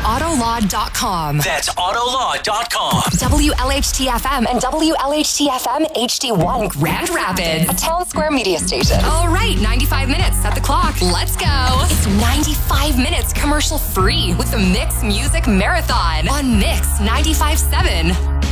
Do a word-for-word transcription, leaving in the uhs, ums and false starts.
autolaw dot com. That's autolaw dot com. W L H T F M and W L H T F M H D one Grand Rapids, a Town Square media station. All right, ninety-five minutes. Set the clock. Let's go. It's ninety-five minutes commercial free with the Mix Music Marathon on Mix ninety-five point seven.